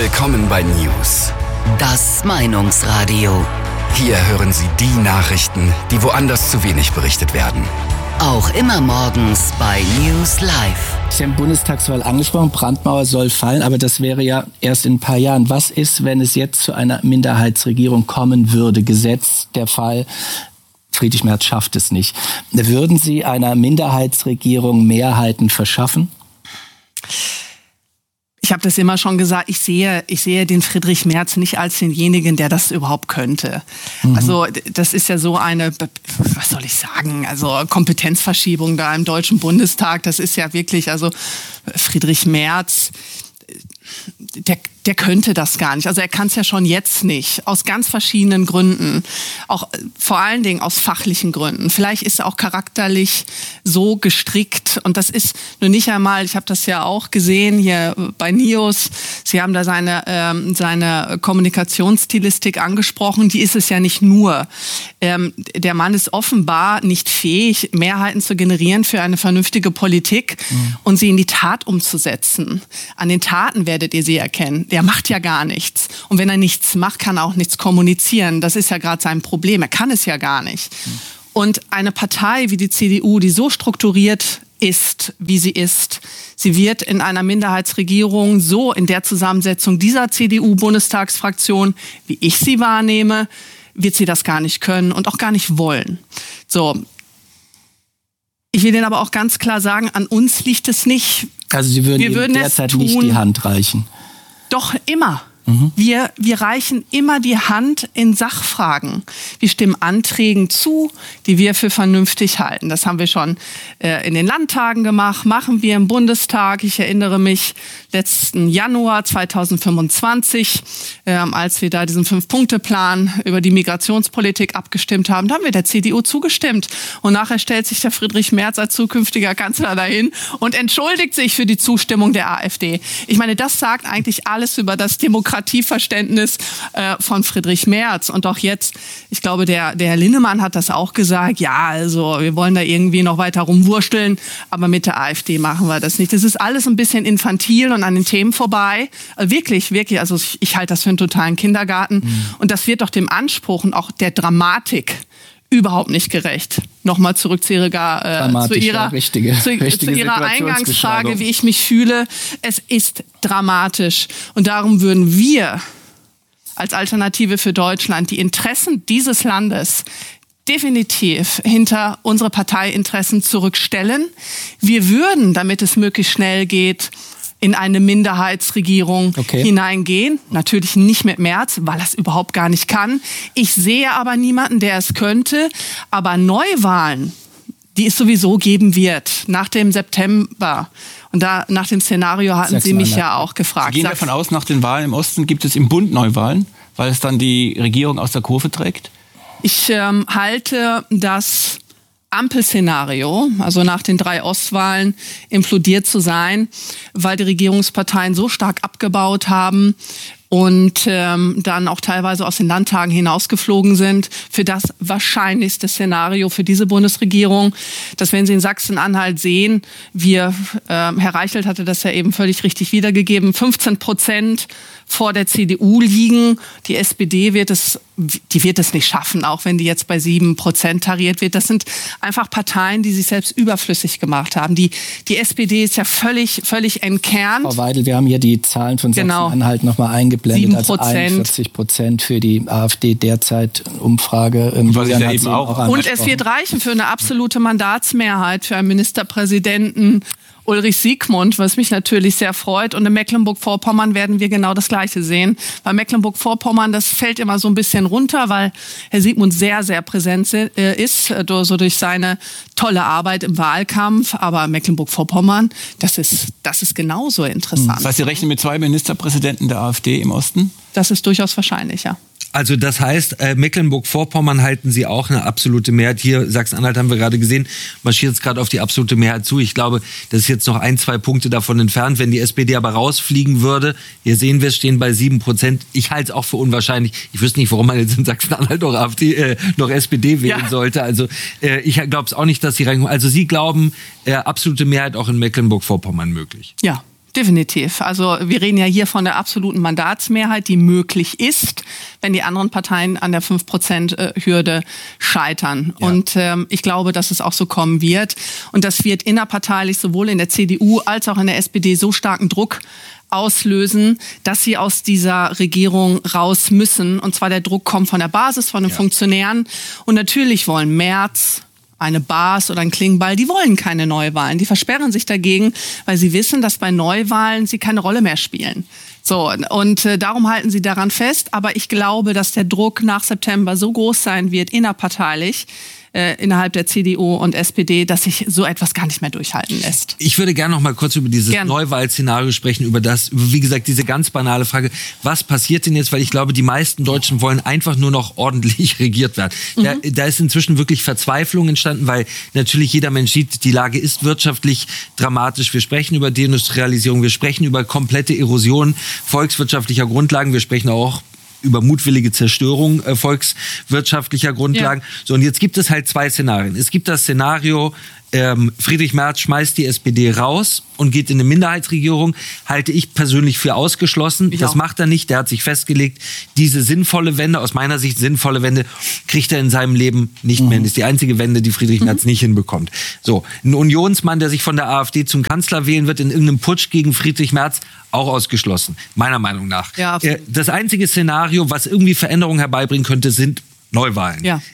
Willkommen bei News. Das Meinungsradio. Hier hören Sie die Nachrichten, die woanders zu wenig berichtet werden. Auch immer morgens bei News Live. Sie haben Bundestagswahl angesprochen, Brandmauer soll fallen, aber das wäre ja erst in ein paar Jahren. Was ist, wenn es jetzt zu einer Minderheitsregierung kommen würde? Gesetz der Fall, Friedrich Merz schafft es nicht. Würden Sie einer Minderheitsregierung Mehrheiten verschaffen? Ich habe das immer schon gesagt, ich sehe den Friedrich Merz nicht als denjenigen, der das überhaupt könnte. Also das ist ja so eine, was soll ich sagen, also Kompetenzverschiebung da im Deutschen Bundestag. Das ist ja wirklich, also Friedrich Merz, der könnte das gar nicht. Also er kann es ja schon jetzt nicht, aus ganz verschiedenen Gründen. Auch vor allen Dingen aus fachlichen Gründen. Vielleicht ist er auch charakterlich so gestrickt. Und das ist nur nicht einmal, ich habe das ja auch gesehen hier bei NIOS, Sie haben da seine Kommunikationsstilistik angesprochen. Die ist es ja nicht nur. Der Mann ist offenbar nicht fähig, Mehrheiten zu generieren für eine vernünftige Politik und sie in die Tat umzusetzen. An den Taten werdet ihr sie erkennen. Der macht ja gar nichts. Und wenn er nichts macht, kann er auch nichts kommunizieren. Das ist ja gerade sein Problem. Er kann es ja gar nicht. Und eine Partei wie die CDU, die so strukturiert ist, wie sie ist, sie wird in einer Minderheitsregierung so in der Zusammensetzung dieser CDU-Bundestagsfraktion, wie ich sie wahrnehme, wird sie das gar nicht können und auch gar nicht wollen. So. Ich will Ihnen aber auch ganz klar sagen, an uns liegt es nicht. Also Sie würden ihm derzeit nicht die Hand reichen? Doch, immer. Wir reichen immer die Hand in Sachfragen. Wir stimmen Anträgen zu, die wir für vernünftig halten. Das haben wir schon in den Landtagen gemacht, machen wir im Bundestag. Ich erinnere mich, letzten Januar 2025, als wir da diesen 5-Punkte-Plan über die Migrationspolitik abgestimmt haben, da haben wir der CDU zugestimmt. Und nachher stellt sich der Friedrich Merz als zukünftiger Kanzler dahin und entschuldigt sich für die Zustimmung der AfD. Ich meine, das sagt eigentlich alles über das Demokratieverständnis von Friedrich Merz. Und auch jetzt, ich glaube, der Herr Linnemann hat das auch gesagt, ja, also wir wollen da irgendwie noch weiter rumwursteln, aber mit der AfD machen wir das nicht. Das ist alles ein bisschen infantil und an den Themen vorbei. Wirklich, wirklich, also ich halte das für einen totalen Kindergarten. Und das wird doch dem Anspruch und auch der Dramatik überhaupt nicht gerecht. Nochmal zurück zu Ihrer Eingangsfrage, wie ich mich fühle. Es ist dramatisch. Und darum würden wir als Alternative für Deutschland die Interessen dieses Landes definitiv hinter unsere Parteiinteressen zurückstellen. Wir würden, damit es möglichst schnell geht, in eine Minderheitsregierung hineingehen. Natürlich nicht mit Merz, weil er es überhaupt gar nicht kann. Ich sehe aber niemanden, der es könnte. Aber Neuwahlen, die es sowieso geben wird, nach dem September. Und da nach dem Szenario hatten Sie mich ja auch gefragt. Sie gehen davon aus, nach den Wahlen im Osten gibt es im Bund Neuwahlen, weil es dann die Regierung aus der Kurve trägt? Ich halte das Ampelszenario, also nach den 3 Ostwahlen implodiert zu sein, weil die Regierungsparteien so stark abgebaut haben und dann auch teilweise aus den Landtagen hinausgeflogen sind, für das wahrscheinlichste Szenario für diese Bundesregierung, dass wenn Sie in Sachsen-Anhalt sehen, Herr Reichelt hatte das ja eben völlig richtig wiedergegeben, 15% vor der CDU liegen. Die SPD wird es nicht schaffen, auch wenn die jetzt bei 7% tariert wird. Das sind einfach Parteien, die sich selbst überflüssig gemacht haben. Die SPD ist ja völlig entkernt. Frau Weidel, wir haben hier die Zahlen von Sachsen-Anhalt nochmal eingeblendet. 7%. Also 41% für die AfD derzeit Umfrage. Was ich ja eben auch und es wird reichen für eine absolute Mandatsmehrheit für einen Ministerpräsidenten Ulrich Siegmund, was mich natürlich sehr freut. Und in Mecklenburg-Vorpommern werden wir genau das Gleiche sehen. Weil Mecklenburg-Vorpommern, das fällt immer so ein bisschen runter, weil Herr Siegmund sehr, sehr präsent ist, so durch seine tolle Arbeit im Wahlkampf. Aber Mecklenburg-Vorpommern, das ist genauso interessant. Das heißt, Sie rechnen mit 2 Ministerpräsidenten der AfD im Osten? Das ist durchaus wahrscheinlich, ja. Also das heißt, Mecklenburg-Vorpommern halten Sie auch eine absolute Mehrheit. Hier, Sachsen-Anhalt haben wir gerade gesehen, marschiert es gerade auf die absolute Mehrheit zu. Ich glaube, das ist jetzt noch 1-2 Punkte davon entfernt. Wenn die SPD aber rausfliegen würde, hier sehen wir, stehen bei 7%. Ich halte es auch für unwahrscheinlich. Ich wüsste nicht, warum man jetzt in Sachsen-Anhalt noch SPD wählen sollte. Also ich glaube es auch nicht, dass Sie reinkommen. Also Sie glauben, absolute Mehrheit auch in Mecklenburg-Vorpommern möglich? Ja. definitiv. Also wir reden ja hier von der absoluten Mandatsmehrheit, die möglich ist, wenn die anderen Parteien an der 5%-Hürde scheitern. Ja. Und ich glaube, dass es auch so kommen wird. Und das wird innerparteilich sowohl in der CDU als auch in der SPD so starken Druck auslösen, dass sie aus dieser Regierung raus müssen. Und zwar der Druck kommt von der Basis, von den Funktionären. Und natürlich wollen Merz, eine Baas oder ein Klingbeil, die wollen keine Neuwahlen. Die versperren sich dagegen, weil sie wissen, dass bei Neuwahlen sie keine Rolle mehr spielen. So, und darum halten sie daran fest. Aber ich glaube, dass der Druck nach September so groß sein wird, innerparteilich, innerhalb der CDU und SPD, dass sich so etwas gar nicht mehr durchhalten lässt. Ich würde gerne noch mal kurz über dieses Neuwahlszenario sprechen, über wie gesagt, diese ganz banale Frage, was passiert denn jetzt? Weil ich glaube, die meisten Deutschen wollen einfach nur noch ordentlich regiert werden. Da ist inzwischen wirklich Verzweiflung entstanden, weil natürlich jeder Mensch sieht, die Lage ist wirtschaftlich dramatisch. Wir sprechen über Deindustrialisierung, wir sprechen über komplette Erosion volkswirtschaftlicher Grundlagen, wir sprechen auch über mutwillige Zerstörung volkswirtschaftlicher Grundlagen. Ja. So, und jetzt gibt es halt 2 Szenarien. Es gibt das Szenario, Friedrich Merz schmeißt die SPD raus und geht in eine Minderheitsregierung, halte ich persönlich für ausgeschlossen. Das macht er nicht. Der hat sich festgelegt, diese sinnvolle Wende, aus meiner Sicht sinnvolle Wende, kriegt er in seinem Leben nicht mehr. Das ist die einzige Wende, die Friedrich Merz nicht hinbekommt. So, ein Unionsmann, der sich von der AfD zum Kanzler wählen wird, in irgendeinem Putsch gegen Friedrich Merz, auch ausgeschlossen, meiner Meinung nach. Ja, das einzige Szenario, was irgendwie Veränderungen herbeibringen könnte, sind Neuwahlen. Ja.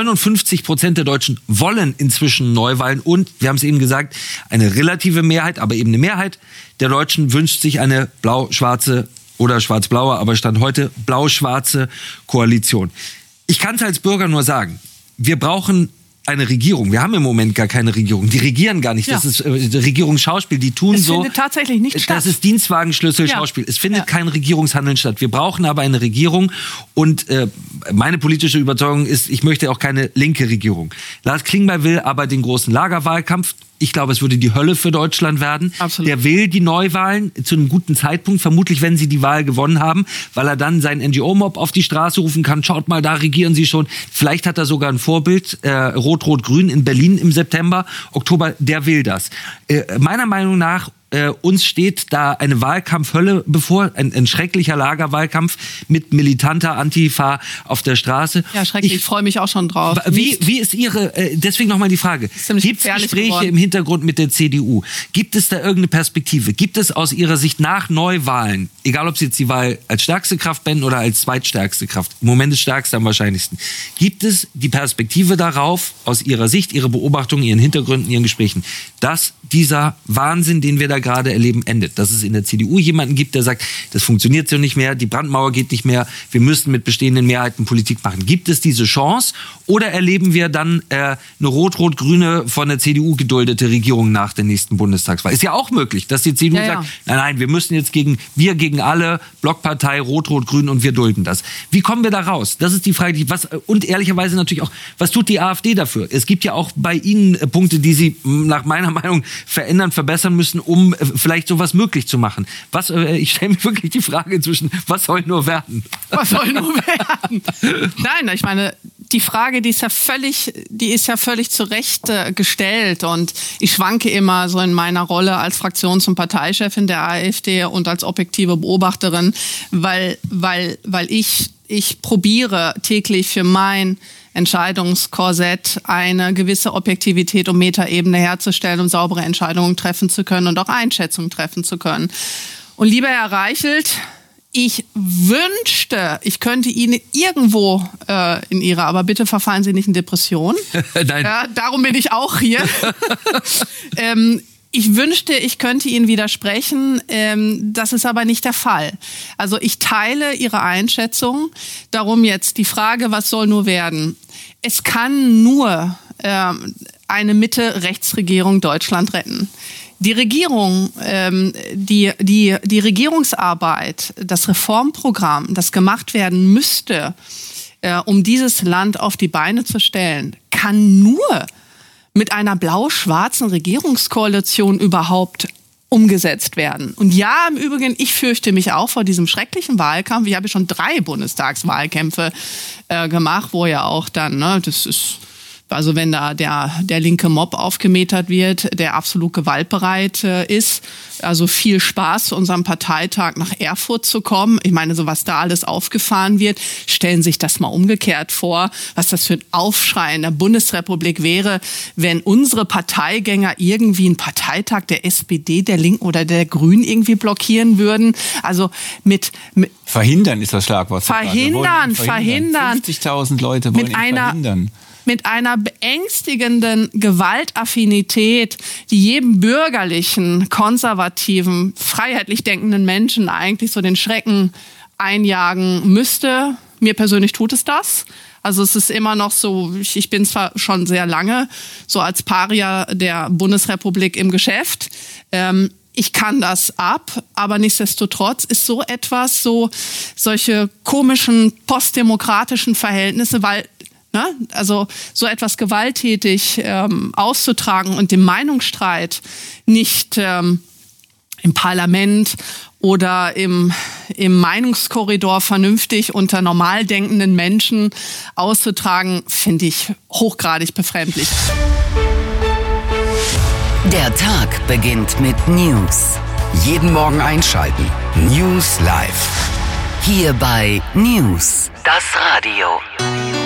59% der Deutschen wollen inzwischen Neuwahlen und, wir haben es eben gesagt, eine relative Mehrheit, aber eben eine Mehrheit der Deutschen wünscht sich eine blau-schwarze oder schwarz-blaue, aber Stand heute blau-schwarze Koalition. Ich kann es als Bürger nur sagen, wir brauchen eine Regierung. Wir haben im Moment gar keine Regierung. Die regieren gar nicht. Ja. Das ist Regierungsschauspiel. Die tun so. Das findet tatsächlich nicht statt. Das ist Dienstwagenschlüssel-Schauspiel. Es findet kein Regierungshandeln statt. Wir brauchen aber eine Regierung. Und meine politische Überzeugung ist, ich möchte auch keine linke Regierung. Lars Klingbeil will aber den großen Lagerwahlkampf. Ich glaube, es würde die Hölle für Deutschland werden. Absolut. Der will die Neuwahlen zu einem guten Zeitpunkt, vermutlich, wenn sie die Wahl gewonnen haben, weil er dann seinen NGO-Mob auf die Straße rufen kann. Schaut mal, da regieren sie schon. Vielleicht hat er sogar ein Vorbild, Rot-Rot-Grün in Berlin im September, Oktober. Der will das. Meiner Meinung nach, uns steht da eine Wahlkampfhölle bevor, ein schrecklicher Lagerwahlkampf mit militanter Antifa auf der Straße. Ja, schrecklich, ich freue mich auch schon drauf. Wie ist Ihre, deswegen nochmal die Frage, gibt es Gespräche im Hintergrund mit der CDU? Gibt es da irgendeine Perspektive? Gibt es aus Ihrer Sicht nach Neuwahlen, egal ob Sie jetzt die Wahl als stärkste Kraft beenden oder als zweitstärkste Kraft, im Moment ist stärkste am wahrscheinlichsten, gibt es die Perspektive darauf, aus Ihrer Sicht, Ihre Beobachtungen, Ihren Hintergründen, Ihren Gesprächen, dass dieser Wahnsinn, den wir da gerade erleben, endet? Dass es in der CDU jemanden gibt, der sagt, das funktioniert so nicht mehr, die Brandmauer geht nicht mehr, wir müssen mit bestehenden Mehrheiten Politik machen. Gibt es diese Chance oder erleben wir dann eine rot-rot-grüne, von der CDU geduldete Regierung nach der nächsten Bundestagswahl? Ist ja auch möglich, dass die CDU sagt, nein, wir müssen jetzt gegen alle, Blockpartei, rot-rot-grün und wir dulden das. Wie kommen wir da raus? Das ist die Frage, und ehrlicherweise natürlich auch, was tut die AfD dafür? Es gibt ja auch bei Ihnen Punkte, die Sie nach meiner Meinung verändern, verbessern müssen, um vielleicht sowas möglich zu machen. Ich stelle mir wirklich die Frage inzwischen, was soll nur werden? Was soll nur werden? Nein, ich meine, die Frage, die ist ja völlig zu Recht gestellt und ich schwanke immer so in meiner Rolle als Fraktions- und Parteichefin der AfD und als objektive Beobachterin, weil ich probiere täglich für mein Entscheidungskorsett eine gewisse Objektivität und Metaebene herzustellen, um saubere Entscheidungen treffen zu können und auch Einschätzungen treffen zu können. Und lieber Herr Reichelt, ich wünschte, ich könnte Ihnen irgendwo in Ihrer, aber bitte verfallen Sie nicht in Depression. Nein. Ja, darum bin ich auch hier. Ich wünschte, ich könnte Ihnen widersprechen, das ist aber nicht der Fall. Also ich teile Ihre Einschätzung, darum jetzt die Frage, was soll nur werden? Es kann nur eine Mitte-Rechtsregierung Deutschland retten. Die Regierung, die Regierungsarbeit, das Reformprogramm, das gemacht werden müsste, um dieses Land auf die Beine zu stellen, kann nur mit einer blau-schwarzen Regierungskoalition überhaupt umgesetzt werden. Und ja, im Übrigen, ich fürchte mich auch vor diesem schrecklichen Wahlkampf. Ich habe schon 3 Bundestagswahlkämpfe gemacht, wo ja auch dann, das ist Also wenn da der linke Mob aufgemetert wird, der absolut gewaltbereit ist. Also viel Spaß zu unserem Parteitag nach Erfurt zu kommen. Ich meine, so was da alles aufgefahren wird, stellen sich das mal umgekehrt vor, was das für ein Aufschrei in der Bundesrepublik wäre, wenn unsere Parteigänger irgendwie einen Parteitag der SPD, der Linken oder der Grünen irgendwie blockieren würden. Also mit verhindern ist das Schlagwort. Verhindern. 50.000 Leute wollen ihn verhindern. Mit einer beängstigenden Gewaltaffinität, die jedem bürgerlichen, konservativen, freiheitlich denkenden Menschen eigentlich so den Schrecken einjagen müsste. Mir persönlich tut es das. Also es ist immer noch so, ich bin zwar schon sehr lange so als Paria der Bundesrepublik im Geschäft, ich kann das ab, aber nichtsdestotrotz ist so etwas, solche komischen postdemokratischen Verhältnisse, weil also so etwas gewalttätig auszutragen und den Meinungsstreit nicht im Parlament oder im Meinungskorridor vernünftig unter normal denkenden Menschen auszutragen, finde ich hochgradig befremdlich. Der Tag beginnt mit News. Jeden Morgen einschalten. News Live. Hier bei News, das Radio.